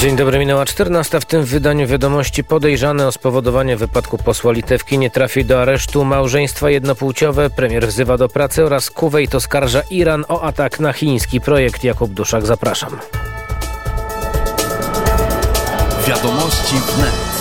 Dzień dobry, minęła 14. W tym wydaniu wiadomości podejrzany o spowodowanie wypadku posła Litewki nie trafi do aresztu. Małżeństwa jednopłciowe, premier wzywa do pracy oraz Kuwejt oskarża Iran o atak na chiński projekt. Jakub Duszak, zapraszam. Wiadomości wnet.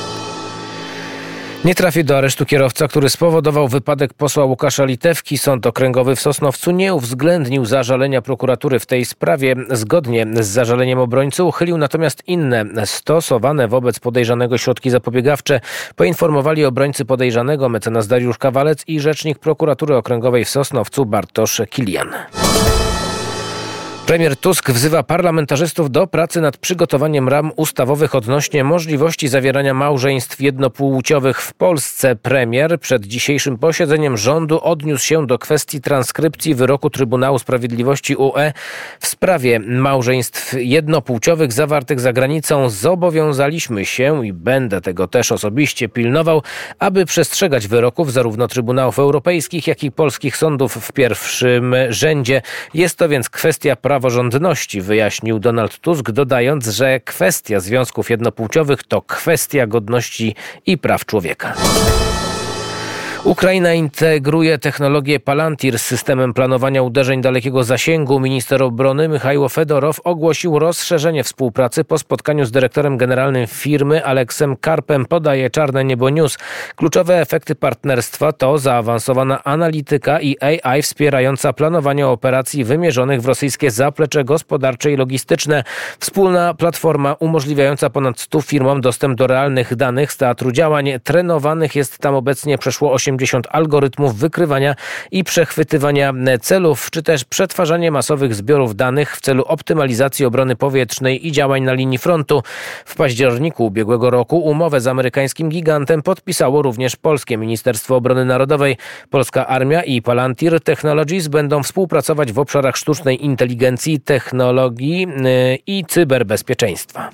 Nie trafi do aresztu kierowca, który spowodował wypadek posła Łukasza Litewki. Sąd Okręgowy w Sosnowcu nie uwzględnił zażalenia prokuratury w tej sprawie. Zgodnie z zażaleniem obrońcy uchylił natomiast inne stosowane wobec podejrzanego środki zapobiegawcze. Poinformowali obrońcy podejrzanego mecenas Dariusz Kawalec i rzecznik prokuratury okręgowej w Sosnowcu Bartosz Kilian. Premier Tusk wzywa parlamentarzystów do pracy nad przygotowaniem ram ustawowych odnośnie możliwości zawierania małżeństw jednopłciowych w Polsce. Premier przed dzisiejszym posiedzeniem rządu odniósł się do kwestii transkrypcji wyroku Trybunału Sprawiedliwości UE w sprawie małżeństw jednopłciowych zawartych za granicą. Zobowiązaliśmy się i będę tego też osobiście pilnował, aby przestrzegać wyroków zarówno Trybunałów Europejskich, jak i polskich sądów w pierwszym rzędzie. Jest to więc kwestia praworządności, wyjaśnił Donald Tusk, dodając, że kwestia związków jednopłciowych to kwestia godności i praw człowieka. Ukraina integruje technologię Palantir z systemem planowania uderzeń dalekiego zasięgu. Minister obrony Michajło Fedorow ogłosił rozszerzenie współpracy po spotkaniu z dyrektorem generalnym firmy Aleksem Karpem, podaje Czarne Niebo News. Kluczowe efekty partnerstwa to zaawansowana analityka i AI wspierająca planowanie operacji wymierzonych w rosyjskie zaplecze gospodarcze i logistyczne. Wspólna platforma umożliwiająca ponad 100 firmom dostęp do realnych danych z teatru działań. Trenowanych jest tam obecnie przeszło 80 algorytmów wykrywania i przechwytywania celów, czy też przetwarzanie masowych zbiorów danych w celu optymalizacji obrony powietrznej i działań na linii frontu. W październiku ubiegłego roku umowę z amerykańskim gigantem podpisało również polskie Ministerstwo Obrony Narodowej. Polska Armia i Palantir Technologies będą współpracować w obszarach sztucznej inteligencji, technologii i cyberbezpieczeństwa.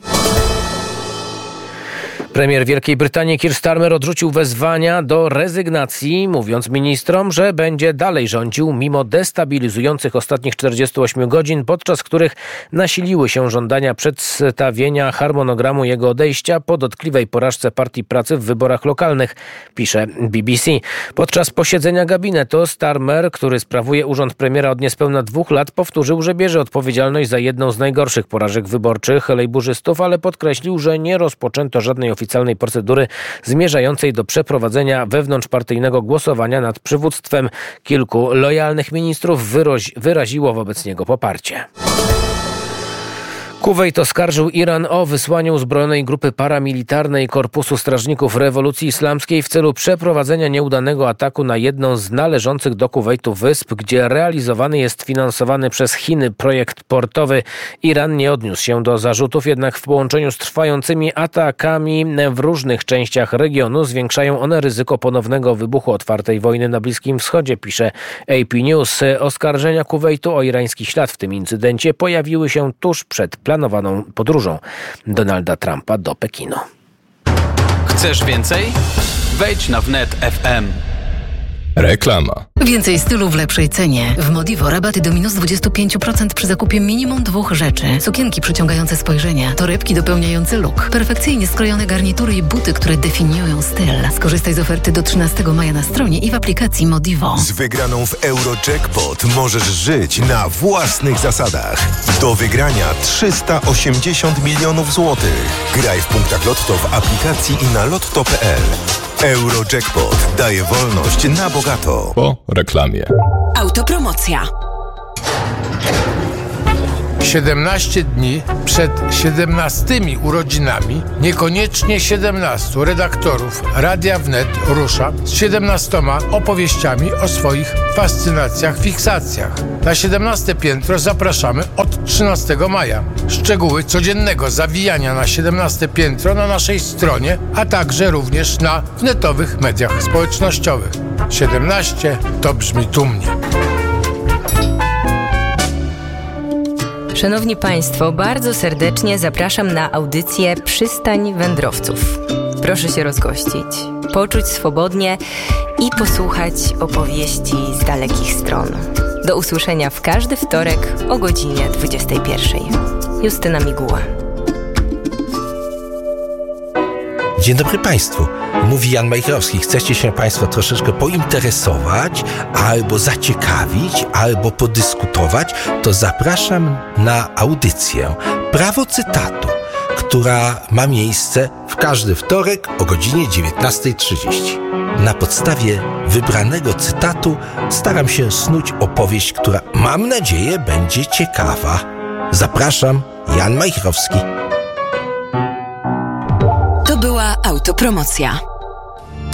Premier Wielkiej Brytanii Keir Starmer odrzucił wezwania do rezygnacji, mówiąc ministrom, że będzie dalej rządził mimo destabilizujących ostatnich 48 godzin, podczas których nasiliły się żądania przedstawienia harmonogramu jego odejścia po dotkliwej porażce Partii Pracy w wyborach lokalnych, pisze BBC. Podczas posiedzenia gabinetu Starmer, który sprawuje urząd premiera od niespełna 2 lat, powtórzył, że bierze odpowiedzialność za jedną z najgorszych porażek wyborczych lejburzystów, ale podkreślił, że nie rozpoczęto żadnej oficjalnej procedury zmierzającej do przeprowadzenia wewnątrzpartyjnego głosowania nad przywództwem. Kilku lojalnych ministrów wyraziło wobec niego poparcie. Kuwejt oskarżył Iran o wysłanie uzbrojonej grupy paramilitarnej Korpusu Strażników Rewolucji Islamskiej w celu przeprowadzenia nieudanego ataku na jedną z należących do Kuwejtu wysp, gdzie realizowany jest finansowany przez Chiny projekt portowy. Iran nie odniósł się do zarzutów, jednak w połączeniu z trwającymi atakami w różnych częściach regionu zwiększają one ryzyko ponownego wybuchu otwartej wojny na Bliskim Wschodzie, pisze AP News. Oskarżenia Kuwejtu o irański ślad w tym incydencie pojawiły się tuż przed planowaną podróżą Donalda Trumpa do Pekinu. Chcesz więcej? Wejdź na wnet FM. Reklama. Więcej stylu w lepszej cenie. W Modivo rabaty do minus 25% przy zakupie minimum 2 rzeczy. Sukienki przyciągające spojrzenia, torebki dopełniające look, perfekcyjnie skrojone garnitury i buty, które definiują styl. Skorzystaj z oferty do 13 maja na stronie i w aplikacji Modivo. Z wygraną w Eurojackpot możesz żyć na własnych zasadach. Do wygrania 380 milionów złotych. Graj w punktach Lotto w aplikacji i na lotto.pl. Eurojackpot daje wolność na bogato. Po reklamie. Autopromocja. 17 dni przed 17 urodzinami, niekoniecznie 17 redaktorów Radia Wnet rusza z 17 opowieściami o swoich fascynacjach, fiksacjach. Na 17 piętro zapraszamy od 13 maja. Szczegóły codziennego zawijania na 17 piętro na naszej stronie, a także również na wnetowych mediach społecznościowych. 17 to brzmi tłumnie. Szanowni Państwo, bardzo serdecznie zapraszam na audycję Przystań Wędrowców. Proszę się rozgościć, poczuć swobodnie i posłuchać opowieści z dalekich stron. Do usłyszenia w każdy wtorek o godzinie 21. Justyna Miguła. Dzień dobry Państwu. Mówi Jan Majchrowski. Chcecie się Państwo troszeczkę pointeresować, albo zaciekawić, albo podyskutować, to zapraszam na audycję Prawo Cytatu, która ma miejsce w każdy wtorek o godzinie 19:30. Na podstawie wybranego cytatu staram się snuć opowieść, która, mam nadzieję, będzie ciekawa. Zapraszam, Jan Majchrowski. To była autopromocja.